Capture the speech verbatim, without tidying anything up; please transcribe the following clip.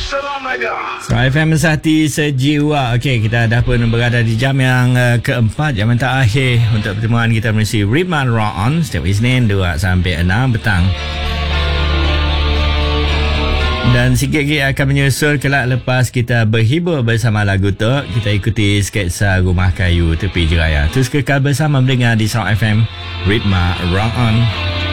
So, F M Sehati Sejiwa. Okey, kita dah pun berada di jam yang uh, keempat, jam yang terakhir untuk pertemuan kita mesti Ritma Rock On setiap Isnin dua sampai enam petang. Dan sikit lagi akan menyusul kelak lepas kita berhibur bersama lagu tu. Kita ikuti sketsa Rumah Kayu Tepi Jeraya. Terus kekal bersama mendengar di Sound F M Ritma Rock On.